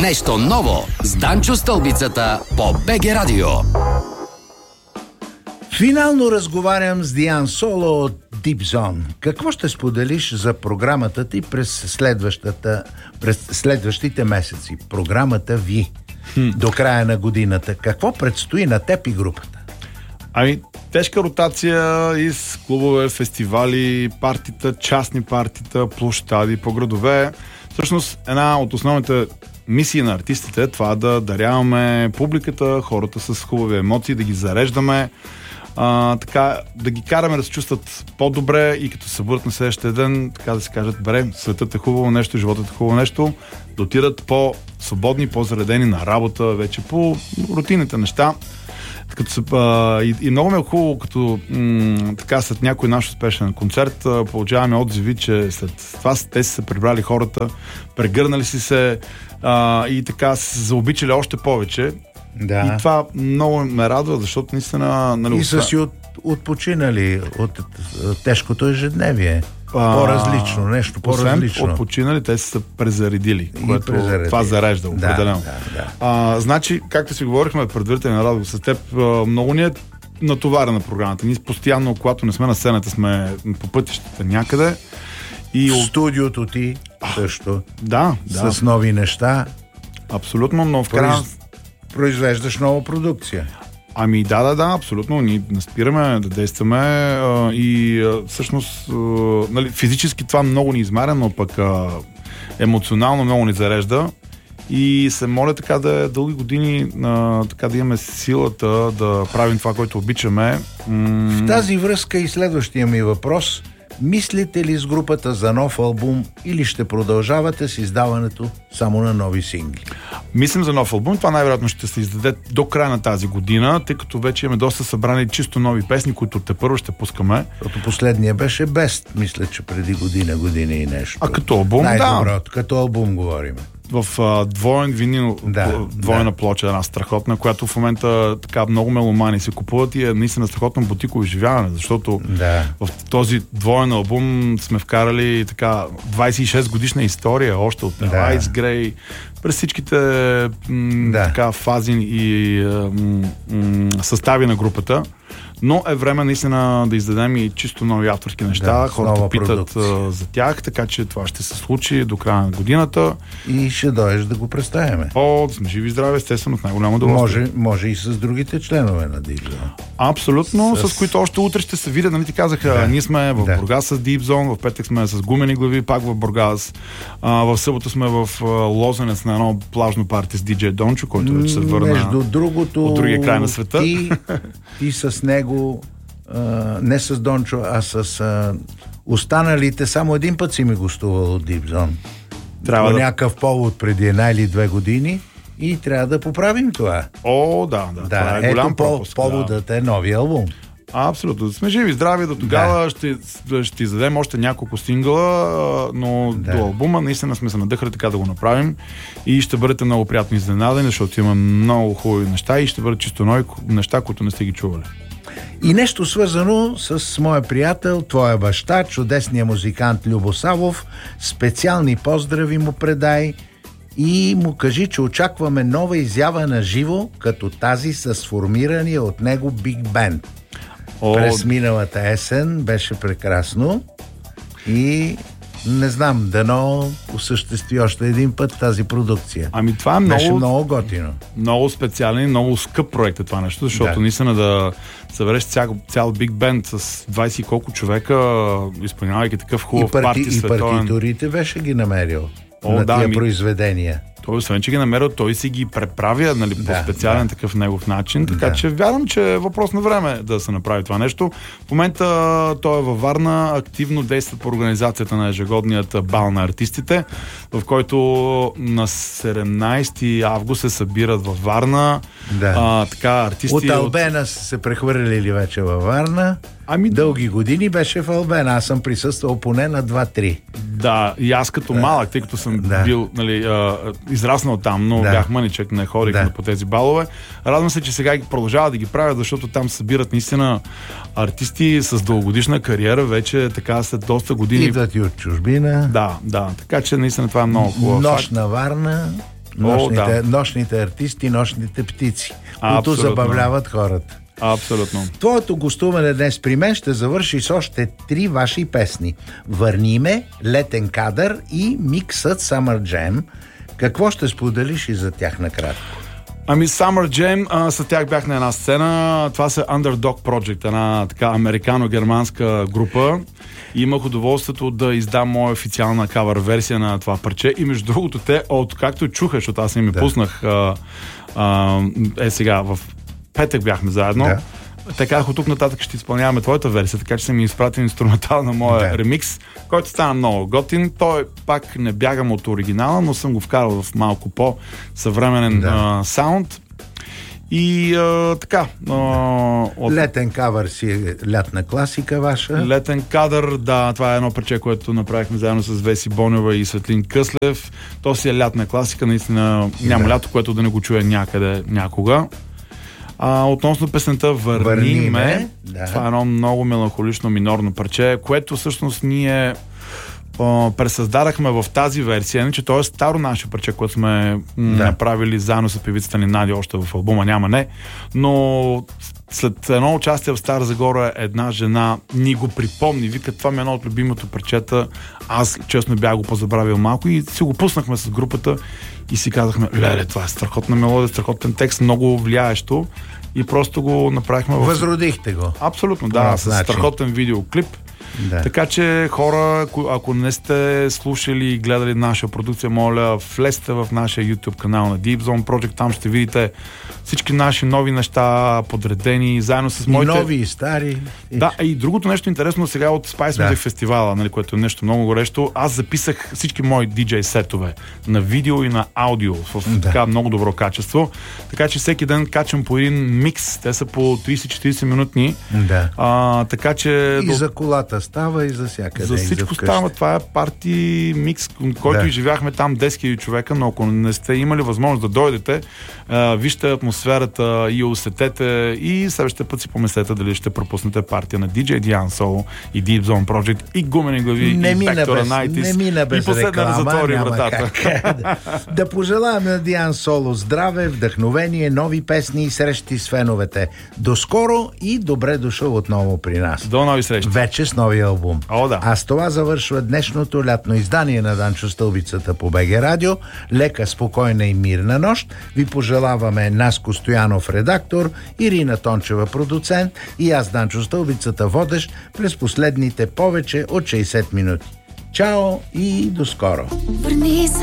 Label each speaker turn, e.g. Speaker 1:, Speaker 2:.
Speaker 1: Нещо ново с Данчо Стълбицата по БГ Радио.
Speaker 2: Финално разговарям с Диан Соло от Deep Zone. Какво ще споделиш за програмата ти през следващите месеци? Програмата ви до края на годината. Какво предстои на теб и групата?
Speaker 3: Тежка ротация из клубове, фестивали, партита, частни партита, площади по градове. Всъщност, една от основните мисии на артистите е това да даряваме публиката, хората с хубави емоции, да ги зареждаме, така, да ги караме да се чувстват по-добре и като се събудят на следващия ден, така да си кажат, светът е хубаво нещо, животът е хубаво нещо, да отидат по-свободни, по-заредени на работа, вече по рутинните неща. И много ме е хубаво, като така след някой наш успешен концерт получаваме отзиви, че след това те са се прибрали хората, прегърнали си се и така се заобичали още повече. Да. И това много ме радва, защото наистина...
Speaker 2: И са си отпочинали от тежкото ежедневие. По-различно, нещо по-различно.
Speaker 3: Освен отпочинали, те са презаредили, което това зарежда определено. Да. Значи, както си говорихме предварително на радио с теб, много ни е натоварена програмата. Ние постоянно, когато не сме на сцената, сме по пътищата някъде.
Speaker 2: И студиото ти също.
Speaker 3: Да.
Speaker 2: С нови неща.
Speaker 3: Абсолютно, но в края...
Speaker 2: Произвеждаш нова продукция.
Speaker 3: Да, абсолютно. Ние не спираме да действаме и всъщност физически това много ни измаря, но пък емоционално много ни зарежда и се моля така да е дълги години така да имаме силата да правим това, което обичаме.
Speaker 2: В тази връзка и следващия ми въпрос: мислите ли с групата за нов албум или ще продължавате с издаването само на нови сингли?
Speaker 3: Мислим за нов албум. Това най-вероятно ще се издаде до края на тази година, тъй като вече имаме доста събрани чисто нови песни, които тепърво ще пускаме.
Speaker 2: Защото последния беше Best, мисля, че преди година и нещо.
Speaker 3: Като албум,
Speaker 2: най-доброто, като албум говорим.
Speaker 3: В двоен винил, двойна плоча, една страхотна, която в момента така много меломани се купуват и е наистина страхотно бутиково изживяване, защото в този двоен албум сме вкарали така 26 годишна история, още от Ice Grey, през всичките така фази и състави на групата. Но е време наистина да издадем и чисто нови авторски неща. Хората питат за тях, така че това ще се случи до края на годината.
Speaker 2: И ще дойдеш да го представяме.
Speaker 3: Сме живи и здрави, естествено, в най-голямо удоволствие.
Speaker 2: Може и с другите членове на Deep Zone.
Speaker 3: Абсолютно, с които още утре ще се видят, нали ти казаха, ние сме в Бургас с Deep Zone, в петък сме с Гумени глави, пак в Бургас. В събота сме в Лозенец на едно плажно парти с DJ Дончо, който вече се върна
Speaker 2: между другото,
Speaker 3: от другия край на света.
Speaker 2: И с него, не с Дончо, а с останалите, само един път си ми гостувал от Deep Zone. По някакъв повод преди 1 или 2 години и трябва да поправим това.
Speaker 3: Това е голям пропуск.
Speaker 2: Поводът е новия албум.
Speaker 3: Абсолютно. Сме живи и здрави до тогава. Ще издадем още няколко сингъла, но до албума наистина сме се надъхали така да го направим и ще бъдете много приятно изненадани, защото има много хубави неща и ще бъдат чисто нови неща, които не сте ги чували.
Speaker 2: И нещо свързано с моя приятел, твоя баща, чудесния музикант Любо Савов. Специални поздрави му предай и му кажи, че очакваме нова изява на живо, като тази с сформирания от него Big Band. През миналата есен беше прекрасно и не знам, дано осъществи още един път тази продукция.
Speaker 3: Това е
Speaker 2: беше много готино.
Speaker 3: Много специален, много скъп проект е това нещо, защото наистина да събереш цял Big Band с 20 и колко човека, изпълнявайки такъв хубав парти световен.
Speaker 2: И партитурите беше ги намерил на тия произведения.
Speaker 3: Той, освен че ги намерил, той си ги преправя по специален такъв негов начин, така че вярвам, че е въпрос на време да се направи това нещо. В момента той е във Варна, активно действа по организацията на ежегодният бал на артистите, в който на 17 август се събират във Варна. Артисти
Speaker 2: от Албена се прехвърлили вече във Варна. Дълги години беше в Албена. Аз съм присъствал поне на 2-3.
Speaker 3: И аз като малък, тъй като съм бил израснал там, но бях мъничък, не ходих по тези балове. Радвам се, че сега продължават да ги правят, защото там събират наистина артисти с дългогодишна кариера, вече така след доста години.
Speaker 2: Идват и от чужбина.
Speaker 3: Така че наистина това е много хубаво.
Speaker 2: Нощ на Варна. Нощните артисти, нощните птици, които
Speaker 3: Абсолютно.
Speaker 2: забавляват хората.
Speaker 3: Абсолютно.
Speaker 2: Твоето гостуване днес при мен ще завърши с още 3 ваши песни. Върни ме, Летен кадър и миксът Summer Jam. Какво ще споделиш и за тях накратко?
Speaker 3: Summer Jam, с тях бях на една сцена. Това са Underdog Project, една така американо-германска група. И имах удоволствието да издам моя официална кавър версия на това парче. И между другото, те, откакто чуха, защото аз им пуснах сега в петък бяхме заедно.
Speaker 2: Да.
Speaker 3: Така, от тук нататък ще изпълняваме твоята версия, така че съм ми изпратил инструментал на моя ремикс, който стана много готин. Той пак не бягам от оригинала, но съм го вкарал в малко по-съвременен саунд. И така.
Speaker 2: Летен кавър си е лятна класика ваша.
Speaker 3: Летен кадър, да, това е едно парче, което направихме заедно с Веси Бонева и Светлин Къслев. То си е лятна класика, наистина няма лято, което да не го чуе някъде, някога. Относно песента Върни ме, това е едно много меланхолично минорно парче, което всъщност ние пресъздадахме в тази версия, иначе то е старо наше парче, което сме направили заедно с певицата ни Надя още в албума Няма не, но след едно участие в Стара Загора една жена ни го припомни, вика, това ми е едно от любимото парчета, аз честно бях го позабравил малко и си го пуснахме с групата и си казахме, леле, това е страхотна мелодия, страхотен текст, много влияещо и просто го направихме.
Speaker 2: Възродихте го.
Speaker 3: Абсолютно, да, с страхотен видеоклип. Да. Така че хора, ако не сте слушали и гледали наша продукция, моля, влезте в нашия YouTube канал на Deep Zone Project, там ще видите всички наши нови неща, подредени, заедно с моите...
Speaker 2: И нови, и стари.
Speaker 3: Да, и другото нещо интересно сега от Spice Music фестивала, нали, което е нещо много горещо, аз записах всички мои DJ сетове на видео и на аудио в така много добро качество, така че всеки ден качам по един микс, те са по 30-40 минутни.
Speaker 2: Да.
Speaker 3: Така че...
Speaker 2: И за колата става, и за всякъде.
Speaker 3: За всичко става. Това е парти микс, който изживяхме там 10 000 човека, но ако не сте имали възможност да дойдете, вижте атмосферата и усетете и следващия път си помислете дали ще пропуснете партия на DJ Dian Solo и Deep Zone Project и Гумени глави и Back to the 90s и последна да затвори вратата.
Speaker 2: Да пожелаем на Диан Соло здраве, вдъхновение, нови песни и срещи с феновете. До скоро и добре дошъл отново при нас.
Speaker 3: До нови срещи.
Speaker 2: Вече с новия албум. А с това завършва днешното лятно издание на Данчо Стълбицата по БГ Радио. Лека, спокойна и мирна нощ. Ви пожелаваме Наско Стоянов редактор, Ирина Тончева продуцент и аз Данчо Стълбицата водещ през последните повече от 60 минути. Чао и до скоро!